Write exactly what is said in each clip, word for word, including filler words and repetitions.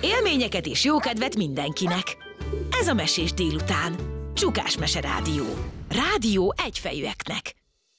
Élményeket és jókedvet mindenkinek. Ez a Mesés délután. Csukás Mese Rádió. Rádió egyfejűeknek.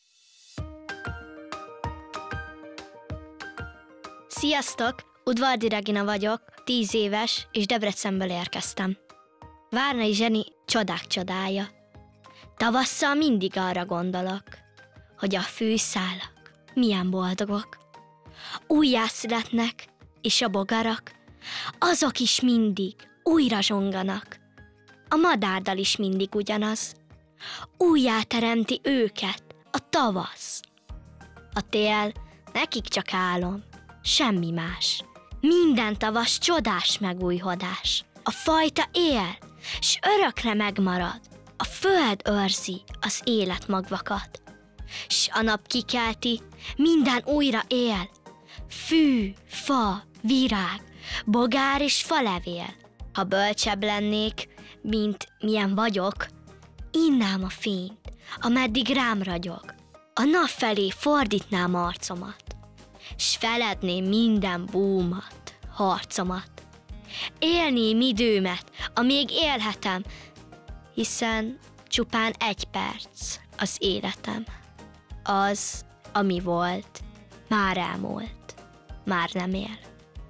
Sziasztok! Udvardi Regina vagyok, tíz éves, és Debrecenből érkeztem. Várnai Zseni csodák csodája. Tavasszal mindig arra gondolok, hogy a fűszálak milyen boldogok. Újjászületnek, és a bogarak, azok is mindig újra zsonganak. A madárdal is mindig ugyanaz. Újjáteremti őket a tavasz. A tél nekik csak álom, semmi más. Minden tavasz csodás megújhodás. A fajta él, s örökre megmarad. A föld őrzi az életmagvakat. S a nap kikelti, minden újra él. Fű, fa, virág, bogár és falevél. Ha bölcsebb lennék, mint milyen vagyok, innám a fényt, ameddig rám ragyog. A nap felé fordítnám arcomat, s feledném minden búmat, harcomat. Élném időmet, amíg élhetem, hiszen csupán egy perc az életem. Az, ami volt, már elmúlt, már nem él.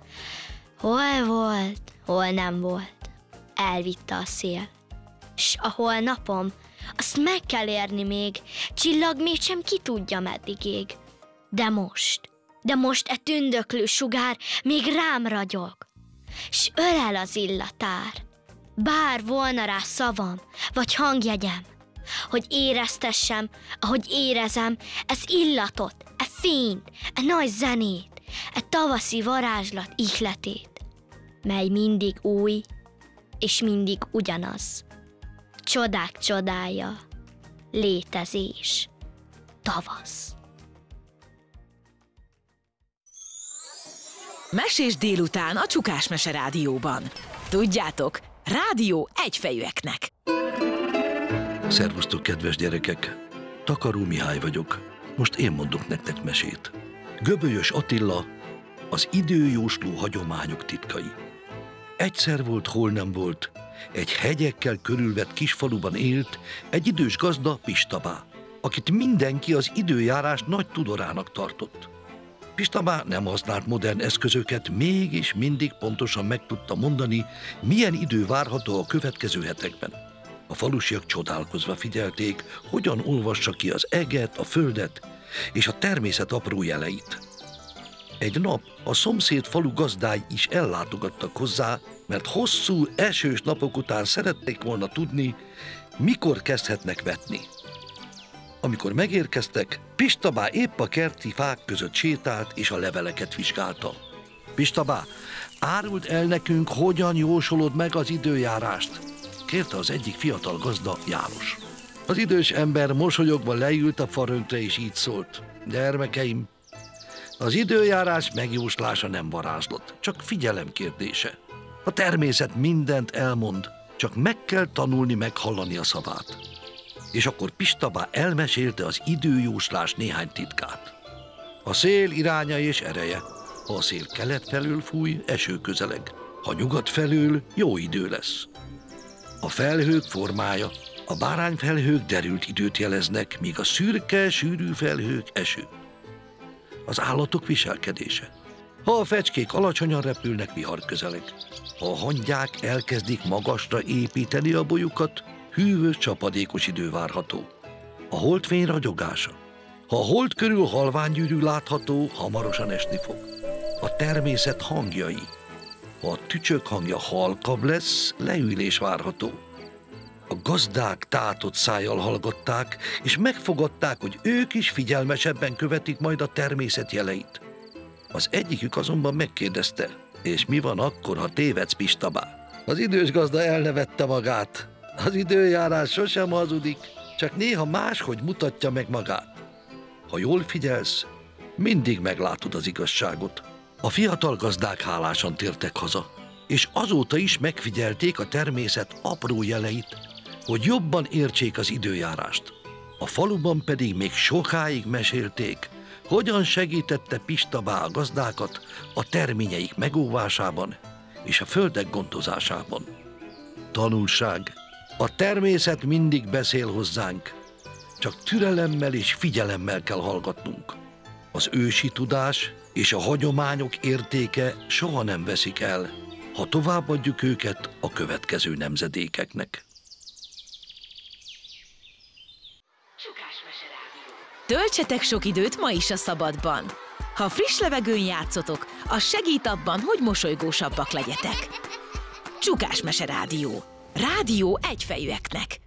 Hol volt, hol nem volt, elvitte a szél. S a holnapom, azt meg kell érni még, csillag még sem ki tudja meddig ég. De most, de most e tündöklő sugár még rám ragyog, s ölel az illatár. Bár volna rá szavam, vagy hangjegyem, hogy éreztessem, ahogy érezem, ez illatot, e fényt, e nagy zenét, e tavaszi varázslat ihletét, mely mindig új, és mindig ugyanaz. Csodák csodája, létezés, tavasz. Mesés délután a Csukás Mese Rádióban. Tudjátok, rádió egyfejűeknek. Szervusztok, kedves gyerekek! Takaró Mihály vagyok. Most én mondok nektek mesét. Göbölyös Attila, az időjósló hagyományok titkai. Egyszer volt, hol nem volt, egy hegyekkel körülvett kisfaluban élt egy idős gazda, Pistabá, akit mindenki az időjárás nagy tudorának tartott. Pistabá nem használt modern eszközöket, mégis mindig pontosan meg tudta mondani, milyen idő várható a következő hetekben. A falusiak csodálkozva figyelték, hogyan olvassa ki az eget, a földet és a természet apró jeleit. Egy nap a szomszéd falu gazdái is ellátogattak hozzá, mert hosszú, esős napok után szerették volna tudni, mikor kezdhetnek vetni. Amikor megérkeztek, Pistabá épp a kerti fák között sétált és a leveleket vizsgálta. Pistabá, áruld el nekünk, hogyan jósolod meg az időjárást, kérte az egyik fiatal gazda, János. Az idős ember mosolyogva leült a farönkre és így szólt: gyermekeim, az időjárás megjóslása nem varázslat, csak figyelem kérdése. A természet mindent elmond, csak meg kell tanulni meghallani a szavát. És akkor Pistabá elmesélte az időjóslás néhány titkát. A szél iránya és ereje. Ha a szél kelet felől fúj, eső közeleg. Ha nyugat felől, jó idő lesz. A felhők formája. A bárányfelhők derült időt jeleznek, míg a szürke, sűrű felhők eső. Az állatok viselkedése. Ha a fecskék alacsonyan repülnek, vihar közeleg. Ha a hangyák elkezdik magasra építeni a bolyukat, hűvös, csapadékos idő várható. A holdfény ragyogása. Ha a hold körül halványgyűrű látható, hamarosan esni fog. A természet hangjai. Ha a tücsök hangja halkabb lesz, leülés várható. A gazdák tátott szájjal hallgatták, és megfogadták, hogy ők is figyelmesebben követik majd a természet jeleit. Az egyikük azonban megkérdezte: és mi van akkor, ha tévedsz, Pistabá? Az idős gazda elnevette magát. Az időjárás sosem hazudik, csak néha máshogy mutatja meg magát. Ha jól figyelsz, mindig meglátod az igazságot. A fiatal gazdák hálásan tértek haza, és azóta is megfigyelték a természet apró jeleit, hogy jobban értsék az időjárást. A faluban pedig még sokáig mesélték, hogyan segítette Pistabá a gazdákat a terményeik megóvásában, és a földek gondozásában. Tanulság. A természet mindig beszél hozzánk, csak türelemmel és figyelemmel kell hallgatnunk. Az ősi tudás és a hagyományok értéke soha nem veszik el, ha továbbadjuk őket a következő nemzedékeknek. Töltsetek sok időt ma is a szabadban. Ha friss levegőn játszotok, az segít abban, hogy mosolygósabbak legyetek. Csukás Mese Rádió. Rádió egyfejűeknek.